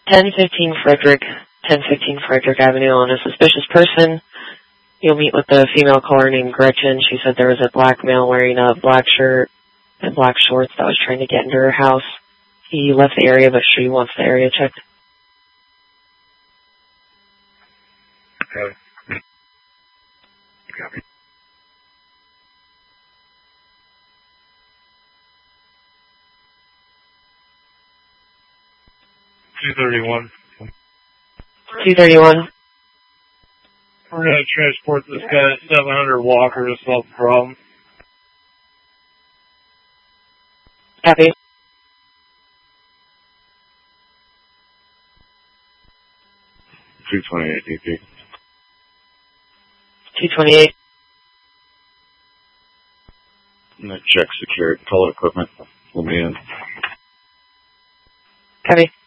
1015 Frederick Avenue on a suspicious person. You'll meet with a female caller named Gretchen. She said there was a black male wearing a black shirt and black shorts that was trying to get into her house. He left the area, but she wants the area checked. Okay. Copy. $231. 231. We're going to transport this guy at 700 Walker to solve the problem. Copy. 228 DP. 228. Check secured. Call equipment. We'll be in. Copy.